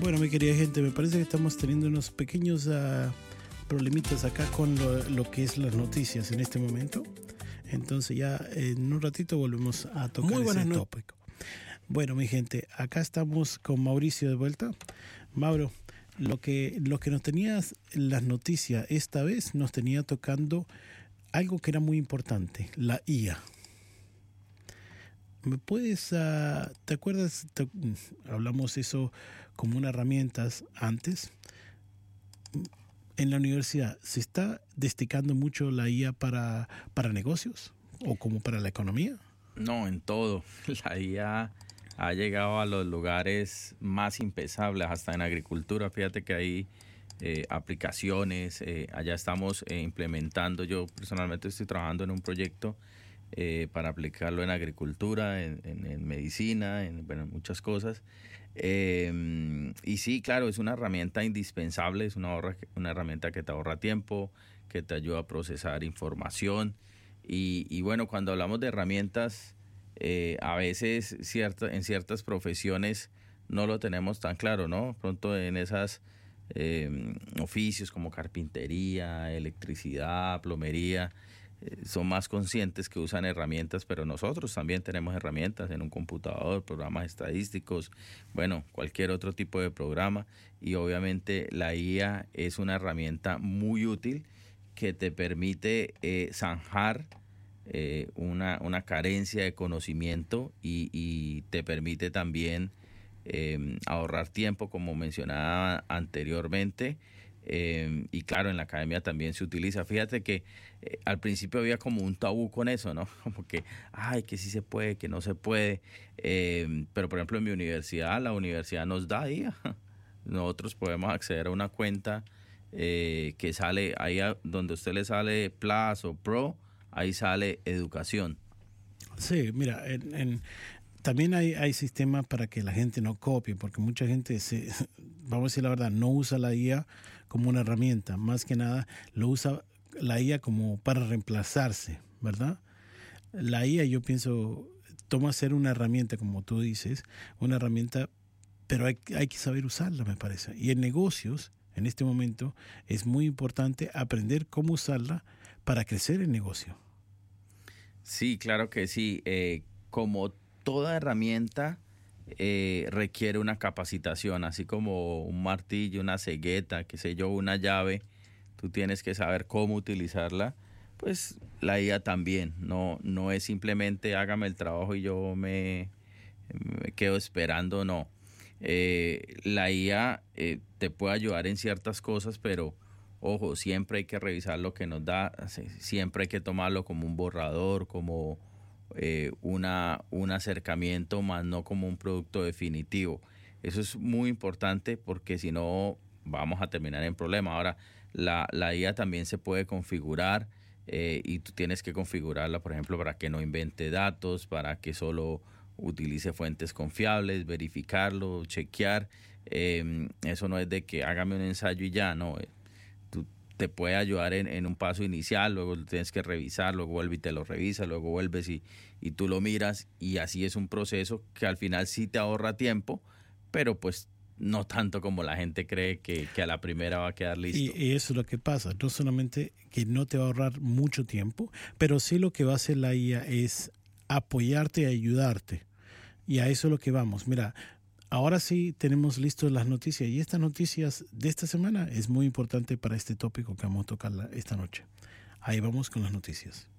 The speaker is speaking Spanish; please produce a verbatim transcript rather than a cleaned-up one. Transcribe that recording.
Bueno, mi querida gente, me parece que estamos teniendo unos pequeños uh, problemitas acá con lo, lo que es las noticias en este momento. Entonces ya en un ratito volvemos a tocar Muy ese no- tópico. Bueno, mi gente, acá estamos con Mauricio de vuelta. Mauro, lo que, lo que nos tenías las noticias esta vez nos tenía tocando algo que era muy importante, la I A. ¿Me puedes, uh, te acuerdas, te, hablamos eso como una herramienta antes? En la universidad, ¿se está destacando mucho la I A para, para negocios o como para la economía? No, en todo. La I A ha llegado a los lugares más impensables, hasta en agricultura. Fíjate que hay eh, aplicaciones, eh, allá estamos eh, implementando. Yo personalmente estoy trabajando en un proyecto eh, para aplicarlo en agricultura, en, en, en medicina, en bueno, muchas cosas. Eh, y sí, claro, es una herramienta indispensable, es una, ahorra, una herramienta que te ahorra tiempo, que te ayuda a procesar información. Y, y bueno, cuando hablamos de herramientas, eh, a veces cierta, en ciertas profesiones no lo tenemos tan claro, ¿no? Pronto en esas eh, oficios como carpintería, electricidad, plomería, eh, son más conscientes que usan herramientas, pero nosotros también tenemos herramientas en un computador, programas estadísticos, bueno, cualquier otro tipo de programa, y obviamente la I A es una herramienta muy útil que te permite eh, zanjar eh, una, una carencia de conocimiento y, y te permite también eh, ahorrar tiempo, como mencionaba anteriormente. Eh, y claro, en la academia también se utiliza. Fíjate que eh, al principio había como un tabú con eso, ¿no? Como que, ay, que sí se puede, que no se puede. Eh, pero por ejemplo en mi universidad, la universidad nos da I A. Nosotros podemos acceder a una cuenta eh, que sale ahí a, donde usted le sale Plus o Pro, ahí sale educación. Sí, mira, en, en, también hay, hay sistemas para que la gente no copie, porque mucha gente, se, vamos a decir la verdad, no usa la I A como una herramienta, más que nada lo usa la I A como para reemplazarse, ¿verdad? La I A, yo pienso, toma ser una herramienta, como tú dices, una herramienta, pero hay, hay que saber usarla, me parece. Y en negocios, en este momento, es muy importante aprender cómo usarla para crecer el negocio. Sí, claro que sí. Eh, como toda herramienta eh, requiere una capacitación, así como un martillo, una cegueta, qué sé yo, una llave, tú tienes que saber cómo utilizarla. Pues la I A también, no, no es simplemente hágame el trabajo y yo me, me quedo esperando, no. Eh, la I A eh, te puede ayudar en ciertas cosas, pero ojo, siempre hay que revisar lo que nos da, siempre hay que tomarlo como un borrador, como eh, una, un acercamiento, más no como un producto definitivo. Eso es muy importante porque si no vamos a terminar en problemas. Ahora, la, la I A también se puede configurar eh, y tú tienes que configurarla, por ejemplo, para que no invente datos, para que solo utilice fuentes confiables, verificarlo, chequear. Eh, eso no es de que hágame un ensayo y ya, no. Tú te puede ayudar en, en un paso inicial, luego lo tienes que revisar, luego vuelve y te lo revisa, luego vuelves y, y tú lo miras, y así es un proceso que al final sí te ahorra tiempo, pero pues no tanto como la gente cree que, que a la primera va a quedar listo. Y, y eso es lo que pasa, no solamente que no te va a ahorrar mucho tiempo, pero sí lo que va a hacer la I A es apoyarte y ayudarte. Y a eso es lo que vamos. Mira, ahora sí tenemos listas las noticias, y estas noticias de esta semana es muy importante para este tópico que vamos a tocar esta noche. Ahí vamos con las noticias.